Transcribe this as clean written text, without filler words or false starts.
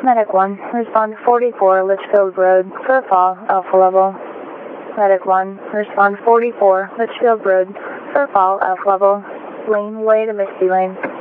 Medic 1, respond to 44 Litchfield Road, clear fall, Alpha level. Medic 1, respond to 44 Litchfield Road, clear fall, Alpha level. Lane way to Misty Lane.